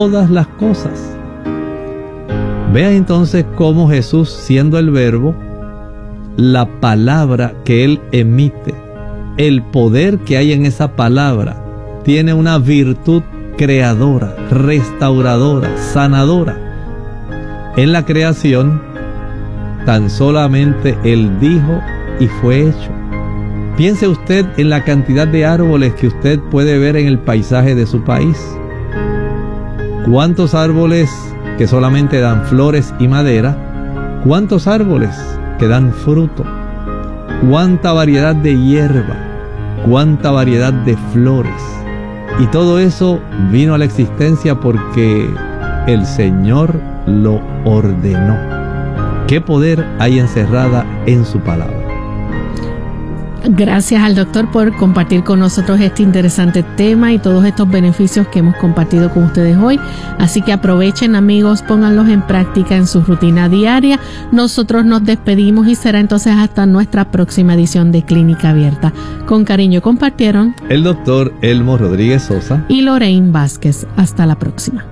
todas las cosas. Vean entonces cómo Jesús, siendo el Verbo, la palabra que Él emite, el poder que hay en esa palabra, tiene una virtud creadora, restauradora, sanadora. En la creación, tan solamente Él dijo y fue hecho. Piense usted en la cantidad de árboles que usted puede ver en el paisaje de su país. ¿Cuántos árboles que solamente dan flores y madera? ¿Cuántos árboles que dan fruto? ¿Cuánta variedad de hierba? ¿Cuánta variedad de flores? Y todo eso vino a la existencia porque el Señor lo ordenó. ¿Qué poder hay encerrada en su palabra? Gracias al doctor por compartir con nosotros este interesante tema y todos estos beneficios que hemos compartido con ustedes hoy. Así que aprovechen, amigos, pónganlos en práctica en su rutina diaria. Nosotros nos despedimos y será entonces hasta nuestra próxima edición de Clínica Abierta. Con cariño compartieron el doctor Elmo Rodríguez Sosa y Lorraine Vázquez. Hasta la próxima.